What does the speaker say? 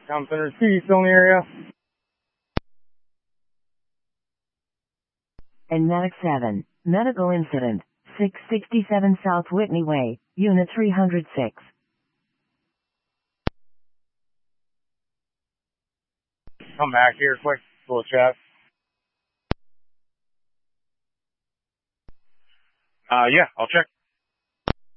Town Center C, still in the area. And Medic 7, medical incident, 667 South Whitney Way, Unit 306. Come back here quick, little chat. Yeah, I'll check.